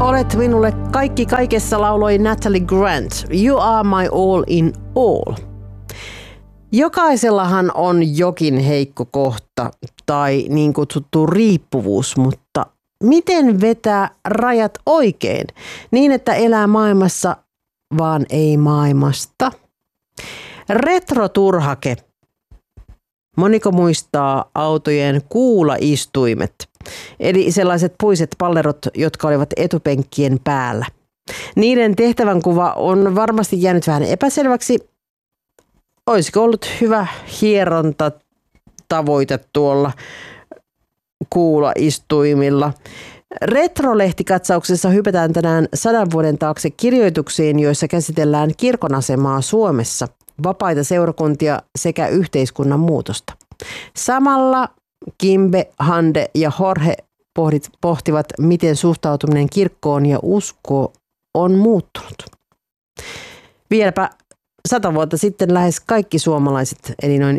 Olet minulle kaikki kaikessa, lauloi Natalie Grant. You are my all in all. Jokaisellahan on jokin heikko kohta tai niin kutsuttu riippuvuus, mutta miten vetää rajat oikein niin, että elää maailmassa, vaan ei maailmasta? Retroturhake. Moniko muistaa autojen kuulaistuimet, eli sellaiset puiset pallerot, jotka olivat etupenkkien päällä. Niiden tehtävänkuva on varmasti jäänyt vähän epäselväksi. Olisiko ollut hyvä hierontatavoite tuolla kuulaistuimilla? Retrolehtikatauksessa hypätään tänään 100 vuoden taakse kirjoituksiin, joissa käsitellään kirkon asemaa Suomessa, vapaita seurakuntia sekä yhteiskunnan muutosta. Samalla Kimbe, Hande ja Jorge pohtivat, miten suhtautuminen kirkkoon ja uskoon on muuttunut. Vieläpä 100 vuotta sitten lähes kaikki suomalaiset, eli noin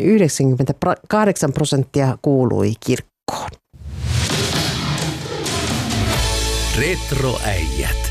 98% kuului kirkkoon. Retroäijät.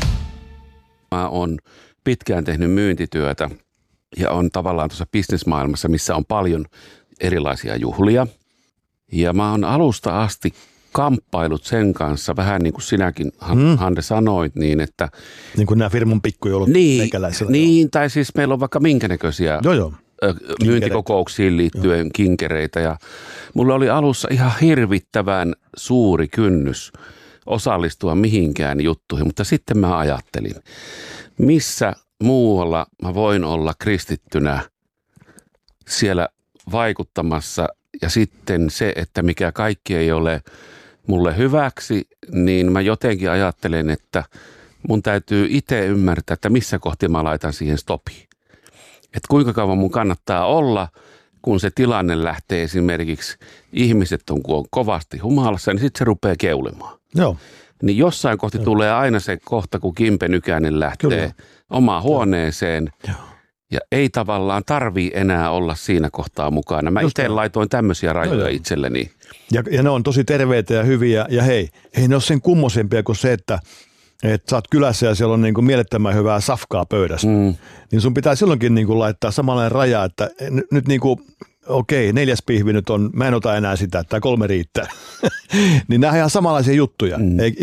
Mä oon pitkään tehnyt myyntityötä ja on tavallaan tuossa bisnesmaailmassa, missä on paljon erilaisia juhlia. Ja mä oon alusta asti kamppailut sen kanssa, vähän niin kuin sinäkin, Hande, sanoit, niin että... Niin kuin nämä firman pikkujoulut meikäläisillä. Niin, tai siis meillä on vaikka minkä näköisiä myyntikokouksiin liittyen kinkereitä. Ja mulla oli alussa ihan hirvittävän suuri kynnys osallistua mihinkään juttuihin, mutta sitten mä ajattelin, missä muualla mä voin olla kristittynä siellä vaikuttamassa. Ja sitten se, että mikä kaikki ei ole mulle hyväksi, niin mä jotenkin ajattelen, että mun täytyy itse ymmärtää, että missä kohti mä laitan siihen stopiin. Että kuinka kauan mun kannattaa olla, kun se tilanne lähtee esimerkiksi, ihmiset on kovasti humalassa, niin sitten se rupeaa keulemaan. Joo. Niin jossain kohti tulee aina se kohta, kun Kimpe Nykänen lähtee omaan huoneeseen. Joo. Ja ei tavallaan tarvii enää olla siinä kohtaa mukana. Mä itse laitoin tämmöisiä rajoja itselleni. Ja ne on tosi terveitä ja hyviä. Ja hei, ei ne ole sen kummosempia kuin se, että sä oot kylässä ja siellä on niin kuin mielettömän hyvää safkaa pöydässä. Niin sun pitää silloinkin niin kuin laittaa samanlainen raja, että nyt niin kuin, okei, 4. pihvi nyt on, mä en ota enää sitä, tai 3 riittää. Niin nämä on ihan samanlaisia juttuja.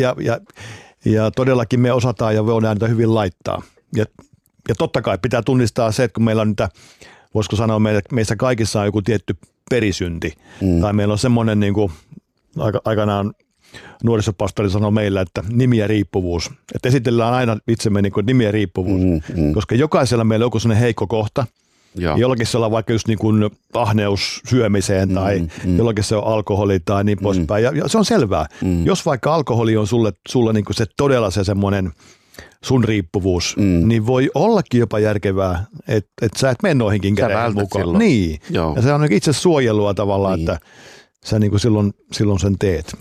Ja todellakin me osataan ja voidaan niitä hyvin laittaa. Ja totta kai pitää tunnistaa se, että kun meillä on niitä, voisiko sanoa, meissä kaikissa on joku tietty perisynti. Tai meillä on semmoinen, niin kuin aikanaan nuorisopastori sanoi meillä, että nimi ja riippuvuus. Että esitellään aina itsemme niin kuin nimi ja riippuvuus. Koska jokaisella meillä on joku sellainen heikko kohta. Jollakin se on vaikka just niin kuin ahneus syömiseen tai jollakin se on alkoholi tai niin poispäin. Ja se on selvää. Jos vaikka alkoholi on sulle niin kuin se todella se semmoinen sun riippuvuus, niin voi ollakin jopa järkevää, että sä et mene noihinkin käden mukaan. Silloin. Niin. Joo. Ja se on itse suojelua tavallaan, että sä niin kuin silloin sen teet.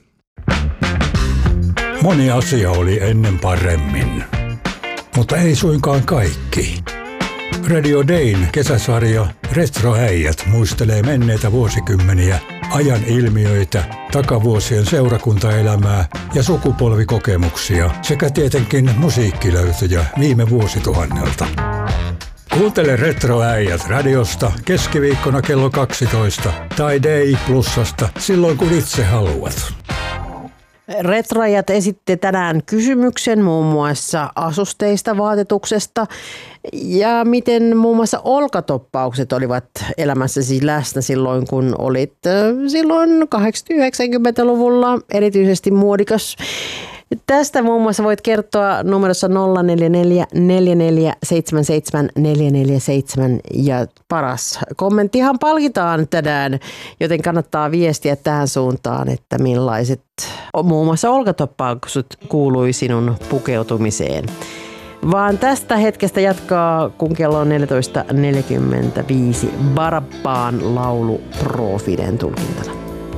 Moni asia oli ennen paremmin, mutta ei suinkaan kaikki. Radio Dayn kesäsarja Retroäijät muistelee menneitä vuosikymmeniä, ajan ilmiöitä, takavuosien seurakuntaelämää ja sukupolvikokemuksia sekä tietenkin musiikkilöytöjä viime vuosituhannelta. Kuuntele Retroäijät radiosta keskiviikkona kello 12 tai Day Plusasta silloin kun itse haluat. Retroäijät esitti tänään kysymyksen muun muassa asusteista, vaatetuksesta ja miten muun muassa olkatoppaukset olivat elämässäsi läsnä silloin, kun olit silloin 80-90-luvulla erityisesti muodikas. Tästä muun muassa voit kertoa numerossa 044 4477 447 ja paras kommenttihan palkitaan tänään, joten kannattaa viestiä tähän suuntaan, että millaiset muun muassa olkatoppaukset kuului sinun pukeutumiseen. Vaan tästä hetkestä jatkaa, kun kello on 14.45 Barabbaan laulu Profiden tulkintana.